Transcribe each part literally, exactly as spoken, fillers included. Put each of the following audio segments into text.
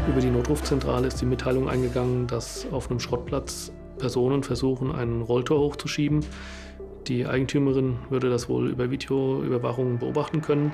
Über die Notrufzentrale ist die Mitteilung eingegangen, dass auf einem Schrottplatz Personen versuchen, einen Rolltor hochzuschieben. Die Eigentümerin würde das wohl über Videoüberwachung beobachten können.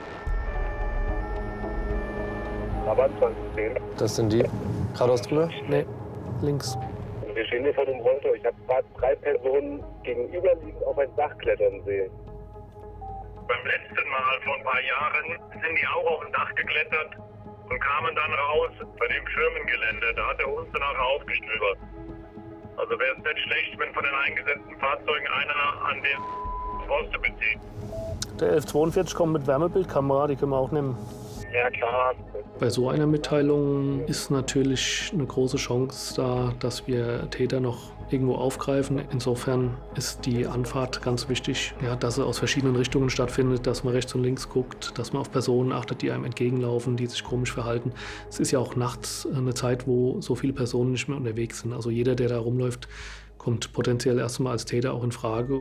Das sind die. Geradeaus drüber? Nee, links. Wir stehen hier vor dem Rolltor. Ich habe gerade drei Personen gegenüberliegend auf ein Dach klettern sehen. Beim letzten Mal vor ein paar Jahren sind die auch auf ein Dach geklettert und kamen dann raus bei dem Firmengelände. Da hat er uns danach aufgestöbert. Also wäre es nicht schlecht, wenn von den eingesetzten Fahrzeugen einer an den Poste bezieht. Der elf zweiundvierzig kommt mit Wärmebildkamera, die können wir auch nehmen. Ja, klar. Bei so einer Mitteilung ist natürlich eine große Chance da, dass wir Täter noch irgendwo aufgreifen. Insofern ist die Anfahrt ganz wichtig, ja, dass sie aus verschiedenen Richtungen stattfindet, dass man rechts und links guckt, dass man auf Personen achtet, die einem entgegenlaufen, die sich komisch verhalten. Es ist ja auch nachts eine Zeit, wo so viele Personen nicht mehr unterwegs sind. Also jeder, der da rumläuft, kommt potenziell erstmal als Täter auch in Frage.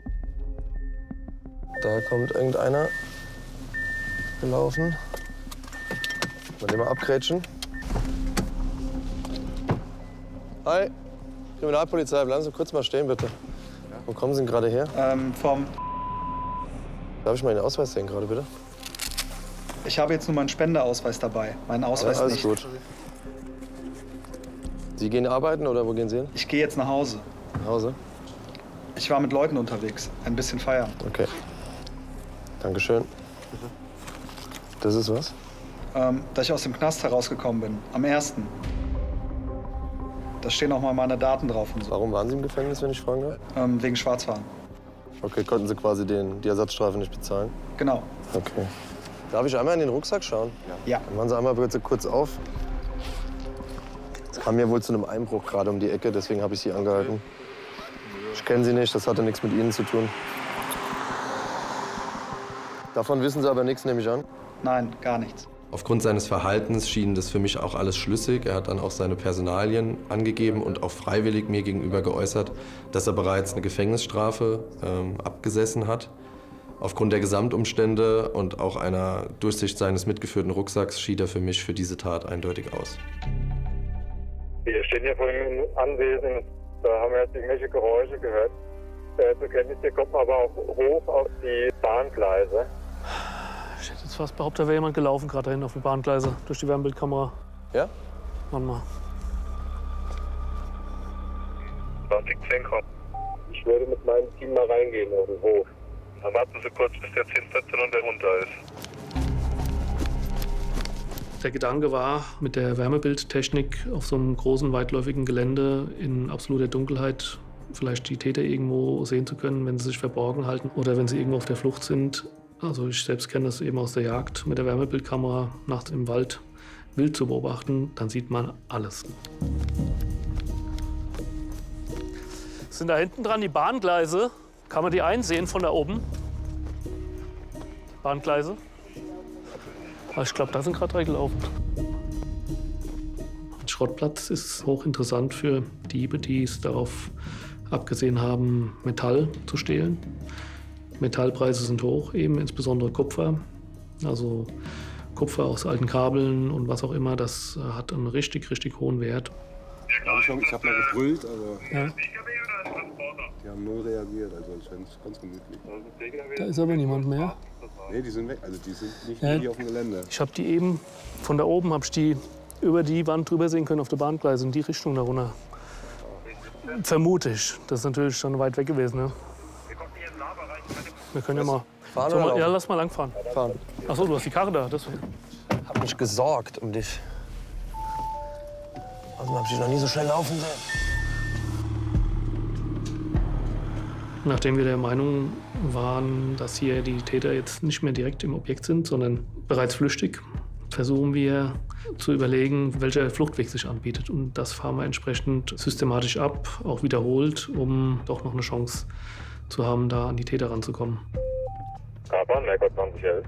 Da kommt irgendeiner gelaufen. Mal den mal abgrätschen. Hi, Kriminalpolizei, bleiben Sie kurz mal stehen, bitte. Ja. Wo kommen Sie denn gerade her? Ähm, vom... Darf ich mal Ihren Ausweis sehen gerade, bitte? Ich habe jetzt nur meinen Spendeausweis dabei, meinen Ausweis ja, alles nicht. Gut. Sie gehen arbeiten oder wo gehen Sie hin? Ich gehe jetzt nach Hause. Nach Hause? Ich war mit Leuten unterwegs, ein bisschen feiern. Okay. Dankeschön. Das ist was? Ähm, dass ich aus dem Knast herausgekommen bin, am ersten Da stehen auch mal meine Daten drauf und so. Warum waren Sie im Gefängnis, wenn ich fragen darf? Ähm, wegen Schwarzfahren. Okay, konnten Sie quasi den, die Ersatzstrafe nicht bezahlen? Genau. Okay. Darf ich einmal in den Rucksack schauen? Ja. Dann machen Sie einmal bitte kurz auf. Es kam mir wohl zu einem Einbruch gerade um die Ecke, deswegen habe ich Sie angehalten. Ich kenne Sie nicht, das hatte nichts mit Ihnen zu tun. Davon wissen Sie aber nichts, nehme ich an? Nein, gar nichts. Aufgrund seines Verhaltens schien das für mich auch alles schlüssig. Er hat dann auch seine Personalien angegeben und auch freiwillig mir gegenüber geäußert, dass er bereits eine Gefängnisstrafe ähm, abgesessen hat. Aufgrund der Gesamtumstände und auch einer Durchsicht seines mitgeführten Rucksacks schied er für mich für diese Tat eindeutig aus. Wir stehen hier vor dem Anwesen, da haben wir jetzt irgendwelche Geräusche gehört. Äh, zur Kenntnis, hier kommt man aber auch hoch auf die Bahngleise. Ich hätte jetzt fast behauptet, da wäre jemand gelaufen, gerade dahin auf die Bahngleise, durch die Wärmebildkamera. Ja? Warte mal. zwanzig zehn kommt. Ich würde mit meinem Team mal reingehen auf den Hof. Dann warten Sie kurz, bis der zehn vierzehn und der runter ist. Der Gedanke war, mit der Wärmebildtechnik auf so einem großen, weitläufigen Gelände in absoluter Dunkelheit vielleicht die Täter irgendwo sehen zu können, wenn sie sich verborgen halten oder wenn sie irgendwo auf der Flucht sind. Also ich selbst kenne das eben aus der Jagd, mit der Wärmebildkamera nachts im Wald wild zu beobachten, dann sieht man alles. Sind da hinten dran die Bahngleise? Kann man die einsehen von da oben? Bahngleise? Ich glaube, da sind gerade drei gelaufen. Ein Schrottplatz ist hochinteressant für Diebe, die es darauf abgesehen haben, Metall zu stehlen. Metallpreise sind hoch, eben insbesondere Kupfer. Also Kupfer aus alten Kabeln und was auch immer, das hat einen richtig, richtig hohen Wert. Ich habe mal gebrüllt, aber Ja. die haben null reagiert. Also ich fand es ganz gemütlich. Da ist aber niemand mehr. Nee, die sind weg. Also die sind nicht Ja. mehr hier auf dem Gelände. Ich habe die eben, von da oben habe ich die über die Wand drüber sehen können auf der Bahngleise, in die Richtung da runter. Vermute ich. Das ist natürlich schon weit weg gewesen. Ne? Wir können ja mal. Fahren So, oder mal ja, laufen? lass mal langfahren. Fahren. Achso, du hast die Karre da. Das Ich hab mich gesorgt um dich. Also hab ich dich noch nie so schnell laufen sehen. Nachdem wir der Meinung waren, dass hier die Täter jetzt nicht mehr direkt im Objekt sind, sondern bereits flüchtig, versuchen wir zu überlegen, welcher Fluchtweg sich anbietet. Und das fahren wir entsprechend systematisch ab, auch wiederholt, um doch noch eine Chance zu haben, da an die Täter ranzukommen. Kartbahn, Merkur zwanzig elf.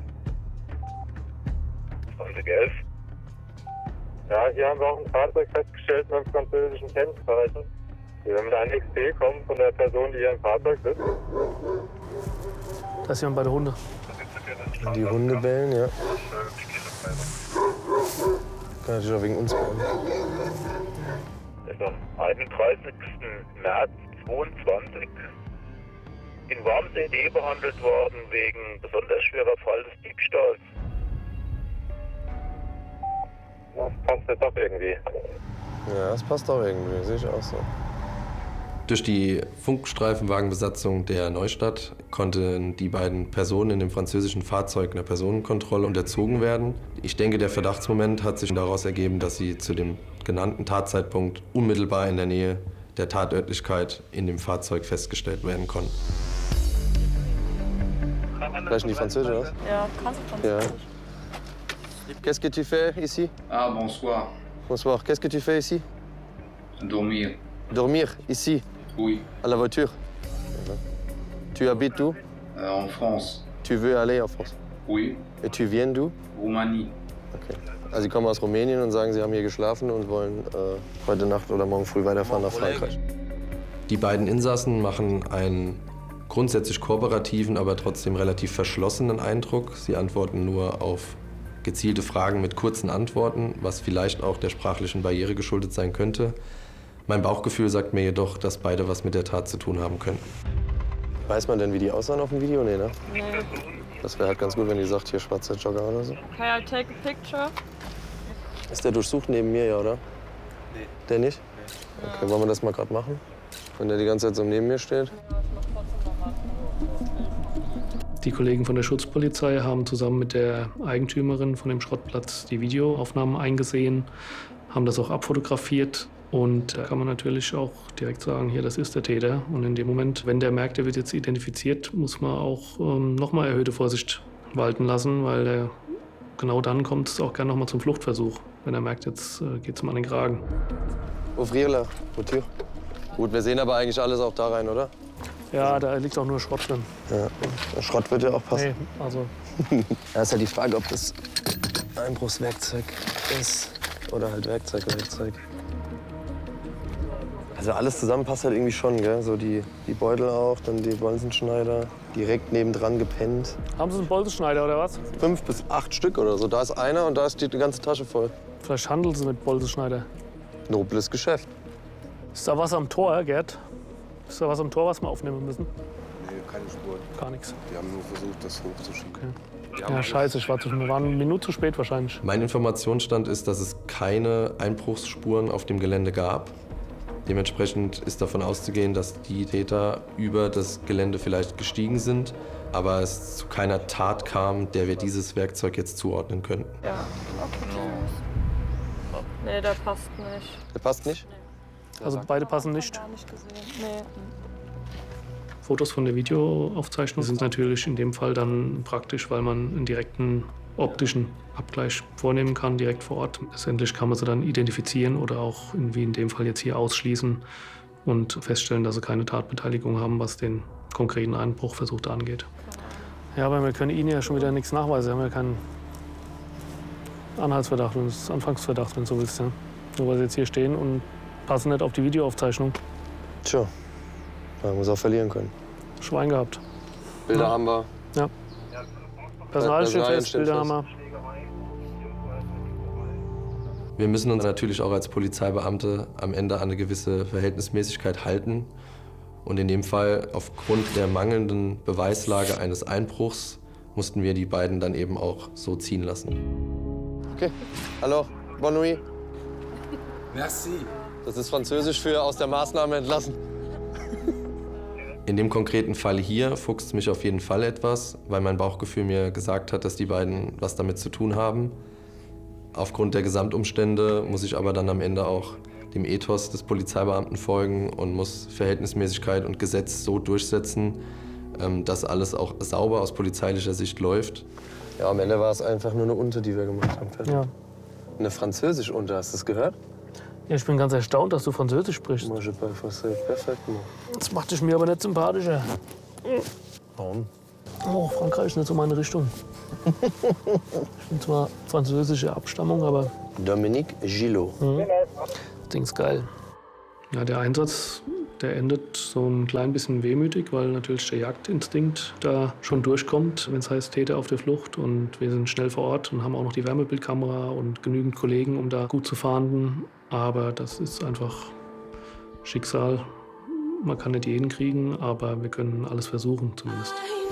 zwanzig elf. Ja, hier haben wir auch ein Fahrzeug festgestellt mit einem französischen Kennzeichen. Wir haben mit einem X P kommen von der Person, die hier im Fahrzeug sitzt. Da ist jemand bei der Hunde. Die Hunde bellen, ja. Kann natürlich auch wegen uns kommen. ist am einunddreißigsten März zweiundzwanzig in Warmsee behandelt worden wegen besonders schwerer Fall des Diebstahls. Das passt jetzt auch irgendwie. Ja, das passt auch irgendwie, sehe ich auch so. Durch die Funkstreifenwagenbesatzung der Neustadt konnten die beiden Personen in dem französischen Fahrzeug einer Personenkontrolle unterzogen werden. Ich denke, der Verdachtsmoment hat sich daraus ergeben, dass sie zu dem genannten Tatzeitpunkt unmittelbar in der Nähe der Tatörtlichkeit in dem Fahrzeug festgestellt werden konnten. Sprechen die Französisch aus? Ja, kannst du Französisch. Ja. Qu'est-ce que tu fais ici? Ah, bonsoir. Bonsoir. Qu'est-ce que tu fais ici? Dormir. Dormir, ici? Oui. À la voiture? Tu habites où? Euh, en France. Tu veux aller en France? Oui. Et tu viens d'où? Roumanie. Okay. Also Sie kommen aus Rumänien und sagen, Sie haben hier geschlafen und wollen äh, heute Nacht oder morgen früh weiterfahren nach Frankreich. Die beiden Insassen machen einen grundsätzlich kooperativen, aber trotzdem relativ verschlossenen Eindruck. Sie antworten nur auf gezielte Fragen mit kurzen Antworten, was vielleicht auch der sprachlichen Barriere geschuldet sein könnte. Mein Bauchgefühl sagt mir jedoch, dass beide was mit der Tat zu tun haben könnten. Weiß man denn, wie die aussahen auf dem Video? Nee, ne? Nee. Das wäre halt ganz gut, wenn die sagt, hier schwarzer Jogger oder so. Can I take a picture? Ist der durchsucht neben mir, ja, oder? Nee. Der nicht? Nee. Okay, wollen wir das mal gerade machen? Wenn der die ganze Zeit so neben mir steht? Die Kollegen von der Schutzpolizei haben zusammen mit der Eigentümerin von dem Schrottplatz die Videoaufnahmen eingesehen, haben das auch abfotografiert. Und da kann man natürlich auch direkt sagen, hier, das ist der Täter. Und in dem Moment, wenn der merkt, er wird jetzt identifiziert, muss man auch ähm, noch mal erhöhte Vorsicht walten lassen, weil der, genau dann kommt es auch gerne noch mal zum Fluchtversuch, wenn er merkt, jetzt äh, geht es ihm an den Kragen. Ouvrir la voiture. Gut, wir sehen aber eigentlich alles auch da rein, oder? Ja, da liegt auch nur Schrott drin. Ja, der Schrott wird ja auch passen. Nee, also. Da ist ja die Frage, ob das Einbruchswerkzeug ist oder halt Werkzeug, Werkzeug. Also alles zusammen passt halt irgendwie schon, gell? So die, die Beutel auch, dann die Bolzenschneider, direkt nebendran gepennt. Haben Sie einen Bolzenschneider oder was? Fünf bis acht Stück oder so. Da ist einer und da steht die ganze Tasche voll. Vielleicht handeln Sie mit Bolzenschneider. Nobles Geschäft. Ist da was am Tor, Gerd? Ist da was am Tor, was wir aufnehmen müssen? Nee, keine Spuren. Gar nichts. Die haben nur versucht, das hochzuschieben. Okay. Ja, scheiße, ich war zu, wir waren eine Minute zu spät wahrscheinlich. Mein Informationsstand ist, dass es keine Einbruchsspuren auf dem Gelände gab. Dementsprechend ist davon auszugehen, dass die Täter über das Gelände vielleicht gestiegen sind, aber es zu keiner Tat kam, der wir dieses Werkzeug jetzt zuordnen könnten. Ja, okay. Nee, der passt nicht. Der passt nicht? Also beide passen nicht. Gar nicht gesehen. Nee. Fotos von der Videoaufzeichnung sind natürlich in dem Fall dann praktisch, weil man einen direkten optischen Abgleich vornehmen kann, direkt vor Ort. Letztendlich kann man sie dann identifizieren oder auch, in, wie in dem Fall jetzt hier, ausschließen und feststellen, dass sie keine Tatbeteiligung haben, was den konkreten Einbruchversuch angeht. Ja, aber wir können Ihnen ja schon wieder nichts nachweisen. Wir haben ja keinen Anhaltsverdacht, das ist Anfangsverdacht, wenn du so willst. Ja. Nur weil sie jetzt hier stehen und passen nicht auf die Videoaufzeichnung. Tja, man muss auch verlieren können. Schwein gehabt. Bilder ja. haben wir. Ja. Personal steht fest, Bilder haben wir. Wir müssen uns natürlich auch als Polizeibeamte am Ende an eine gewisse Verhältnismäßigkeit halten. Und in dem Fall, aufgrund der mangelnden Beweislage eines Einbruchs, mussten wir die beiden dann eben auch so ziehen lassen. Okay, hallo, bonne nuit. Merci. Das ist Französisch für aus der Maßnahme entlassen. In dem konkreten Fall hier fuchst es mich auf jeden Fall etwas, weil mein Bauchgefühl mir gesagt hat, dass die beiden was damit zu tun haben. Aufgrund der Gesamtumstände muss ich aber dann am Ende auch dem Ethos des Polizeibeamten folgen und muss Verhältnismäßigkeit und Gesetz so durchsetzen, dass alles auch sauber aus polizeilicher Sicht läuft. Ja, am Ende war es einfach nur eine Unter, die wir gemacht haben. Ja. Eine Französisch-Unter, hast du das gehört? Ja, ich bin ganz erstaunt, dass du Französisch sprichst. Moi, je parle français. Perfekt. Das macht dich mir aber nicht sympathischer. Warum? Oh, Frankreich ist nicht so meine Richtung. Ich bin zwar französische Abstammung, aber... Dominique Gillot. Mhm. Das Ding ist geil. Ja, der Einsatz, der endet so ein klein bisschen wehmütig, weil natürlich der Jagdinstinkt da schon durchkommt, wenn es heißt Täter auf der Flucht. Und wir sind schnell vor Ort und haben auch noch die Wärmebildkamera und genügend Kollegen, um da gut zu fahnden. Aber das ist einfach Schicksal. Man kann nicht jeden kriegen, aber wir können alles versuchen zumindest.